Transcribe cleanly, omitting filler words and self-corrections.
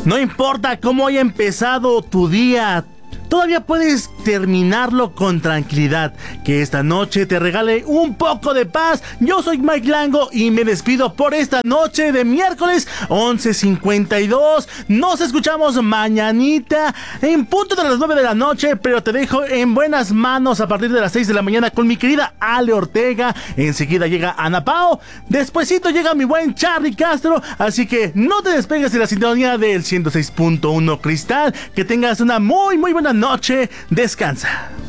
No importa cómo haya empezado tu día, todavía puedes terminarlo con tranquilidad. Que esta noche te regale un poco de paz. Yo soy Mike Lango y me despido por esta noche de miércoles 11:52. Nos escuchamos mañanita en punto de las 9 de la noche, pero te dejo en buenas manos a partir de las 6 de la mañana con mi querida Ale Ortega. Enseguida llega Ana Pao. Despuesito llega mi buen Charly Castro. Así que no te despegues de la sintonía del 106.1 Cristal. Que tengas una muy buena noche. Descansa.